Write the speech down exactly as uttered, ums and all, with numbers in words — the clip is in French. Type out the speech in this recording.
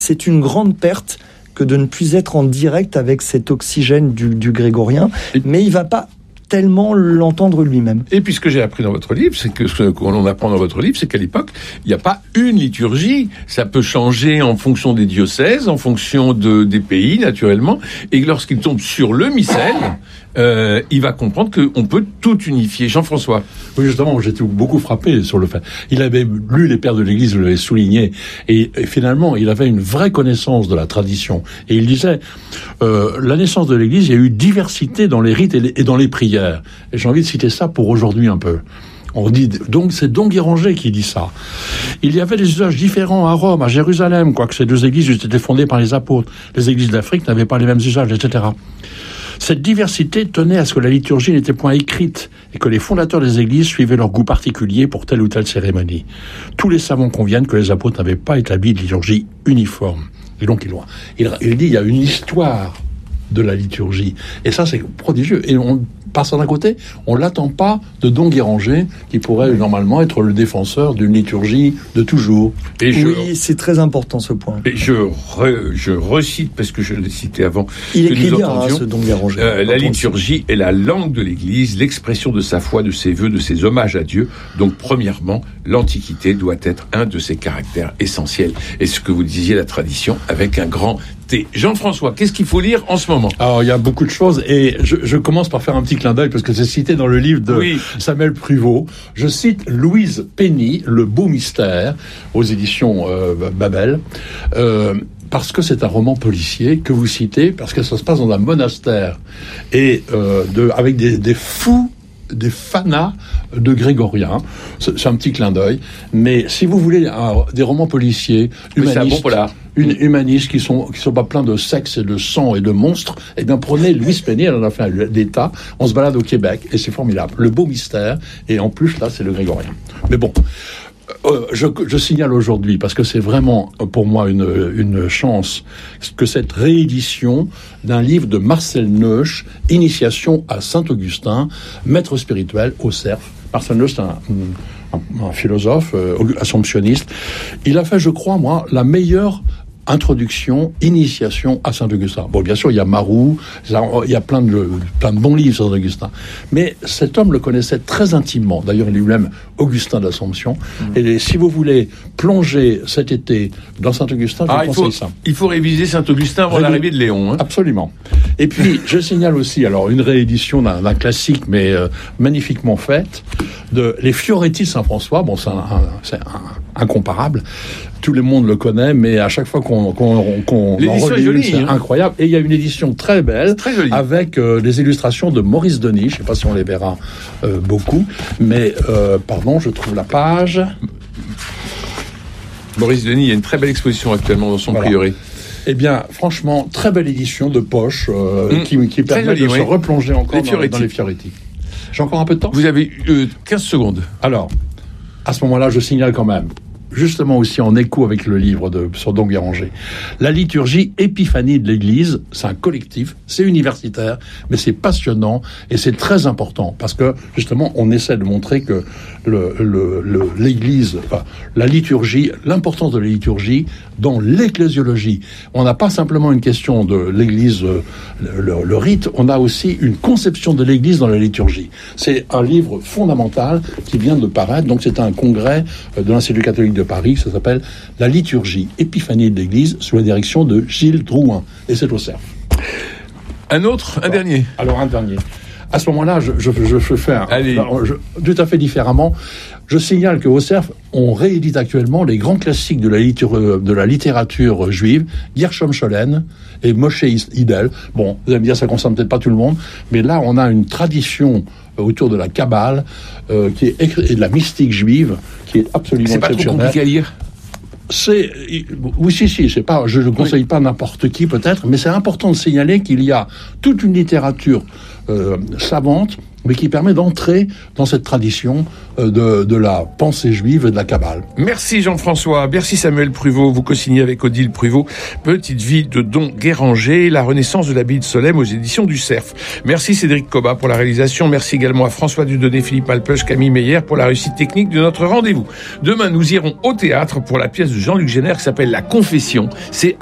C'est une grande perte que de ne plus être en direct avec cet oxygène du, du grégorien, mais il ne va pas tellement l'entendre lui-même. Et puis ce que j'ai appris dans votre livre, c'est que ce qu'on apprend dans votre livre, c'est qu'à l'époque, il n'y a pas une liturgie. Ça peut changer en fonction des diocèses, en fonction de, des pays, naturellement. Et lorsqu'il tombe sur le missel, euh, il va comprendre qu'on peut tout unifier. Jean-François. Oui, justement, j'étais beaucoup frappé sur le fait. Il avait lu les pères de l'Église, vous l'avez souligné, et, et finalement, il avait une vraie connaissance de la tradition. Et il disait, euh, la naissance de l'Église, il y a eu diversité dans les rites et, les, et dans les prières. Et j'ai envie de citer ça pour aujourd'hui un peu. On dit donc c'est Don Guéranger qui dit ça. Il y avait des usages différents à Rome, à Jérusalem, quoique ces deux églises étaient fondées par les apôtres. Les églises d'Afrique n'avaient pas les mêmes usages, et cetera. Cette diversité tenait à ce que la liturgie n'était point écrite et que les fondateurs des églises suivaient leur goût particulier pour telle ou telle cérémonie. Tous les savants conviennent que les apôtres n'avaient pas établi de liturgie uniforme. Et donc il, il, il dit il y a une histoire de la liturgie. Et ça, c'est prodigieux. Et on, par d'un côté, on l'attend pas de Don Guéranger, qui pourrait normalement être le défenseur d'une liturgie de toujours. Et je, oui, c'est très important ce point. Et je, re, je recite, parce que je l'ai cité avant, il écrit bien, hein, ce Don Guéranger. Euh, la liturgie est la langue de l'Église, l'expression de sa foi, de ses vœux, de ses hommages à Dieu. Donc, premièrement, l'Antiquité doit être un de ses caractères essentiels. Et ce que vous disiez, la tradition, avec un grand T. Jean-François, qu'est-ce qu'il faut lire en ce moment? Alors, il y a beaucoup de choses, et je, je commence par faire un petit clin d'œil, parce que c'est cité dans le livre de oui. Samuel Pruvot. Je cite Louise Penny, Le Beau Mystère, aux éditions euh, Babel, euh, parce que c'est un roman policier que vous citez, parce que ça se passe dans un monastère, et euh, de, avec des, des fous, des fanas de grégoriens. C'est, c'est un petit clin d'œil. Mais si vous voulez un, des romans policiers, humanistes, c'est un bon polar. Une, humanistes qui sont qui sont pas pleins de sexe et de sang et de monstres, eh bien prenez Louise Penny, elle en a fait un d'état. On se balade au Québec et c'est formidable. Le Beau Mystère, et en plus là c'est le grégorien. Mais bon. Euh, je, je signale aujourd'hui, parce que c'est vraiment pour moi une, une chance, que cette réédition d'un livre de Marcel Neusch, Initiation à Saint-Augustin, maître spirituel au Cerf. Marcel Neusch, c'est un, un, un philosophe euh, assomptionniste. Il a fait, je crois, moi, la meilleure introduction, initiation à Saint-Augustin. Bon, bien sûr, il y a Marou, il y a plein de, plein de bons livres sur Saint-Augustin. Mais cet homme le connaissait très intimement. D'ailleurs, il est lui-même Augustin d'Assomption. Mmh. Et si vous voulez plonger cet été dans Saint-Augustin, je ah, vous conseille faut, ça. Il faut réviser Saint-Augustin avant Révi... l'arrivée de Léon. Hein. Absolument. Et puis, je signale aussi, alors, une réédition d'un, d'un classique, mais euh, magnifiquement faite, de Les Fioretti de Saint-François. Bon, c'est, un, un, c'est un, incomparable. Tout le monde le connaît, mais à chaque fois qu'on, qu'on, qu'on en relit une, c'est hein. incroyable. Et il y a une édition très belle, très jolie, avec euh, des illustrations de Maurice Denis. Je ne sais pas si on les verra euh, beaucoup, mais euh, pardon, je trouve la page. Maurice Denis, il y a une très belle exposition actuellement dans son voilà. prieuré. Eh bien, franchement, très belle édition de poche euh, mmh, qui, qui permet jolie, de oui. se replonger encore dans, dans les Fioretti. J'ai encore un peu de temps. Vous avez euh, quinze secondes. Alors, à ce moment-là, je signale quand même, justement aussi en écho avec le livre de sur Don Guéranger, la liturgie Épiphanie de l'Église, c'est un collectif, c'est universitaire, mais c'est passionnant et c'est très important parce que justement on essaie de montrer que le, le, le, l'Église, enfin, la liturgie, l'importance de la liturgie dans l'ecclésiologie. On n'a pas simplement une question de l'Église, le, le, le rite, on a aussi une conception de l'Église dans la liturgie. C'est un livre fondamental qui vient de paraître, donc c'est un congrès de l'Institut catholique de Paris, ça s'appelle La liturgie Épiphanie de l'Église sous la direction de Gilles Drouin, et c'est au Cerf. Un autre, un alors, dernier. Alors un dernier. À ce moment-là, je, je, je, je fais un, je, tout à fait différemment. Je signale qu'au Cerf, on réédite actuellement les grands classiques de la, litur- de la littérature juive, Gershom Scholem et Moshe Hidel. Bon, vous allez me dire, ça ne concerne peut-être pas tout le monde, mais là, on a une tradition autour de la Kabbale euh, qui est écrit, et de la mystique juive qui est absolument c'est exceptionnelle. C'est pas trop compliqué à lire. C'est, oui, si, si, c'est pas, je ne conseille oui. pas n'importe qui peut-être, mais c'est important de signaler qu'il y a toute une littérature euh, savante mais qui permet d'entrer dans cette tradition de, de la pensée juive et de la Kabbale. Merci Jean-François, merci Samuel Pruvot, vous co-signez avec Odile Pruvot, Petite vie de Don Guéranger, la renaissance de l'abbaye de Solesmes aux éditions du Cerf. Merci Cédric Cobat pour la réalisation, merci également à François Dudonné, Philippe Alpeuch, Camille Meyer pour la réussite technique de notre rendez-vous. Demain, nous irons au théâtre pour la pièce de Jean-Luc Génère qui s'appelle La Confession. C'est